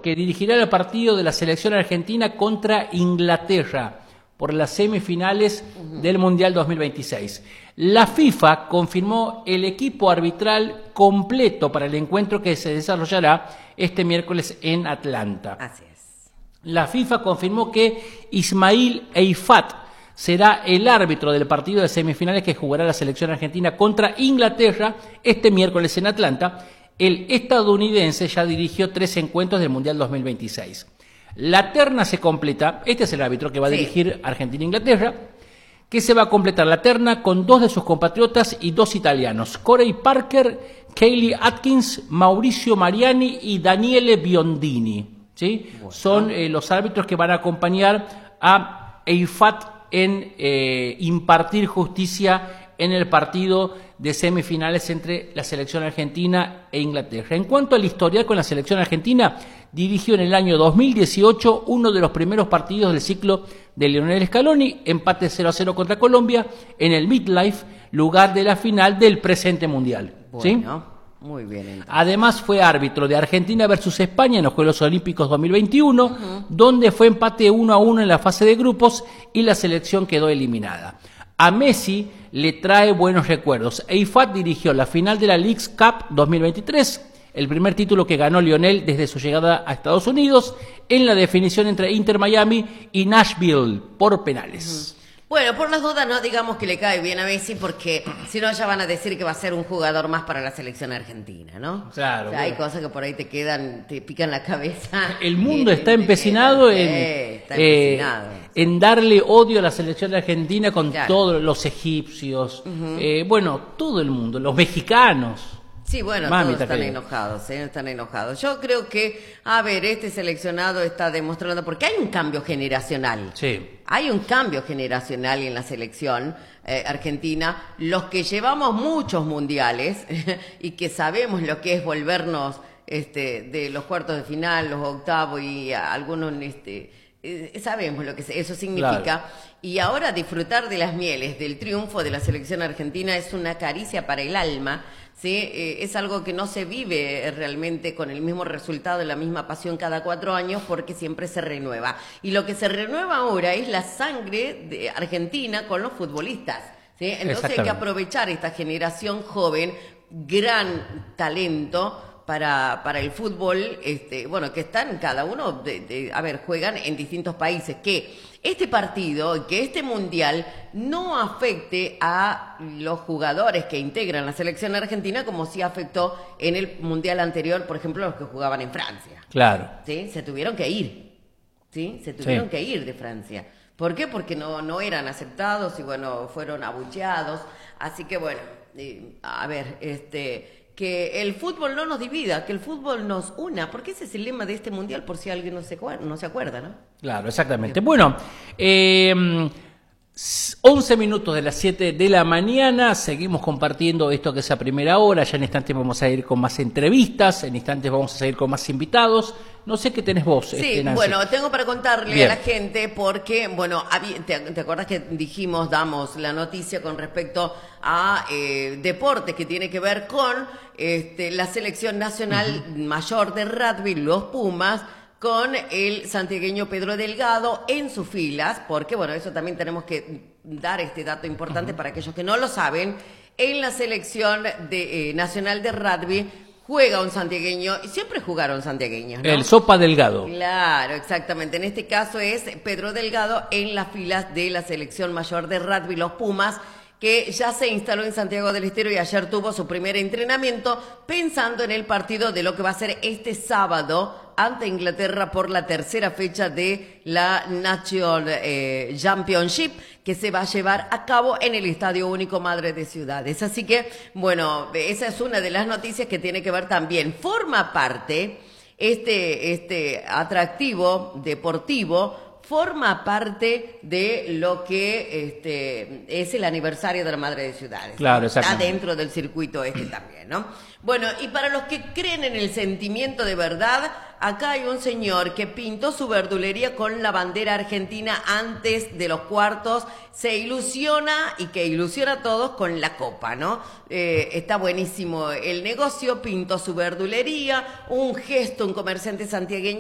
que dirigirá el partido de la selección argentina contra Inglaterra por las semifinales del Mundial 2026. La FIFA confirmó el equipo arbitral completo para el encuentro que se desarrollará este miércoles en Atlanta. Así es. La FIFA confirmó que Ismail Eifat será el árbitro del partido de semifinales que jugará la selección argentina contra Inglaterra este miércoles en Atlanta. El estadounidense ya dirigió 3 encuentros del Mundial 2026. La terna se completa, este es el árbitro que va a dirigir Argentina e Inglaterra, que se va a completar la terna con 2 de sus compatriotas y 2 italianos, Corey Parker, Kaylee Atkins, Mauricio Mariani y Daniele Biondini. ¿Sí? Bueno. Son los árbitros que van a acompañar a Eifat en impartir justicia en el partido de semifinales entre la selección argentina e Inglaterra. En cuanto al historial con la selección argentina, dirigió en el año 2018 uno de los primeros partidos del ciclo de Lionel Scaloni, empate 0-0 contra Colombia en el MetLife, lugar de la final del presente mundial. Bueno. ¿Sí? Muy bien. Entonces. Además fue árbitro de Argentina versus España en los Juegos Olímpicos 2021, donde fue empate 1-1 en la fase de grupos y la selección quedó eliminada. A Messi le trae buenos recuerdos. Eifat dirigió la final de la Leagues Cup 2023, el primer título que ganó Lionel desde su llegada a Estados Unidos, en la definición entre Inter Miami y Nashville por penales. Bueno, por las dudas no digamos que le cae bien a Messi, porque si no ya van a decir que va a ser un jugador más para la selección argentina, ¿no? Claro. O sea, hay cosas que por ahí te quedan, te pican la cabeza. El mundo está empecinado en darle odio a la selección argentina con todos los egipcios, bueno, todo el mundo, los mexicanos. Sí, bueno, todos están enojados, están enojados. Yo creo que, este seleccionado está demostrando, porque hay un cambio generacional. Sí. Hay un cambio generacional en la selección argentina. Los que llevamos muchos mundiales y que sabemos lo que es volvernos de los cuartos de final, los octavos y algunos... sabemos lo que eso significa, claro. Y ahora disfrutar de las mieles del triunfo de la selección argentina es una caricia para el alma, ¿sí? Es algo que no se vive realmente con el mismo resultado, la misma pasión cada 4 años, porque siempre se renueva. Y lo que se renueva ahora es la sangre de Argentina con los futbolistas, ¿sí? Entonces hay que aprovechar esta generación joven, gran talento, para el fútbol, que están cada uno, juegan en distintos países, que este partido, que este mundial no afecte a los jugadores que integran la selección argentina como sí afectó en el mundial anterior, por ejemplo, los que jugaban en Francia. Claro. ¿Sí? Se tuvieron que ir, ¿sí? Se tuvieron que ir de Francia. ¿Por qué? Porque no eran aceptados y, fueron abucheados. Así que, que el fútbol no nos divida, que el fútbol nos una, porque ese es el lema de este mundial, por si alguien no se acuerda, ¿no? Claro, exactamente. Bueno, 11 minutos de las 7 de la mañana, seguimos compartiendo esto que es a primera hora, ya en instantes vamos a ir con más entrevistas, en instantes vamos a seguir con más invitados. No sé qué tenés vos. Sí, tengo para contarle a la gente porque, ¿te acordás que damos la noticia con respecto a deportes que tiene que ver con la selección nacional mayor de rugby, los Pumas, con el santiagueño Pedro Delgado en sus filas, porque, eso también tenemos que dar este dato importante para aquellos que no lo saben. En la selección nacional de rugby juega un santiagueño, y siempre jugaron santiagueños, ¿no? El Sopa Delgado. Claro, exactamente. En este caso es Pedro Delgado en las filas de la selección mayor de rugby, los Pumas, que ya se instaló en Santiago del Estero y ayer tuvo su primer entrenamiento pensando en el partido de lo que va a ser este sábado ante Inglaterra por la tercera fecha de la National Championship, que se va a llevar a cabo en el Estadio Único Madre de Ciudades. Así que, esa es una de las noticias que tiene que ver también. Forma parte este atractivo deportivo, forma parte de lo que es el aniversario de la Madre de Ciudades. Claro, está dentro del circuito también, ¿no? Bueno, y para los que creen en el sentimiento de verdad, acá hay un señor que pintó su verdulería con la bandera argentina antes de los cuartos, se ilusiona y que ilusiona a todos con la copa, ¿no? Está buenísimo el negocio, pintó su verdulería, un gesto, un comerciante santiagueño